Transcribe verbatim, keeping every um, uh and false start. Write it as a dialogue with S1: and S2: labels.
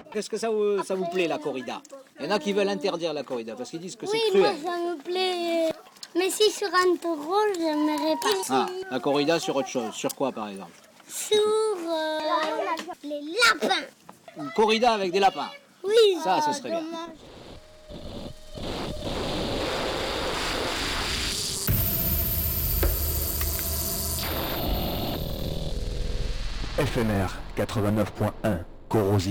S1: Qu'est-ce que ça vous, ça vous plaît, la corrida? Il y en a qui veulent interdire la corrida parce qu'ils disent que c'est
S2: oui,
S1: cruel.
S2: Oui, moi ça me plaît. Mais si sur un taureau, j'aimerais pas.
S1: Ah, la corrida sur autre chose. Sur quoi, par exemple?
S2: Sur euh, les lapins.
S1: Une corrida avec des lapins.
S2: Oui.
S1: Ça, ce serait bien.
S3: F M R quatre-vingt-neuf point un, Corrosive.